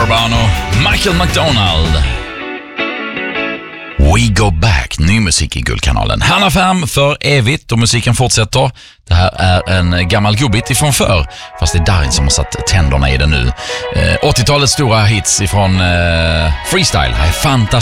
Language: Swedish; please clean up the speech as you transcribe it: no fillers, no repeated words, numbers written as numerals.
Urban och Michael McDonald. We Go Back, ny musik i Guldkanalen. Hanna Färm för evigt och musiken fortsätter. Det här är en gammal gubbit ifrån förr, fast det är Darin som har satt tänderna i den nu. 80-talets stora hits ifrån Freestyle. Här är Fantasy.